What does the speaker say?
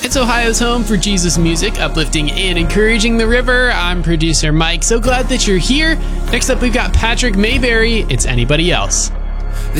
It's Ohio's home for Jesus music, uplifting and encouraging the river. I'm producer Mike. So glad that you're here. Next up, we've got Patrick Mayberry. It's Anybody Else.